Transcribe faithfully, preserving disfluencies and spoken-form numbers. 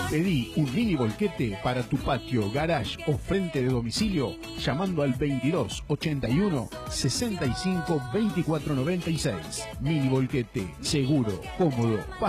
Pedí un mini volquete para tu patio, garage o frente de domicilio llamando al veintidós ochenta y uno sesenta y cinco veinticuatro noventa y seis. Mini volquete, seguro, cómodo,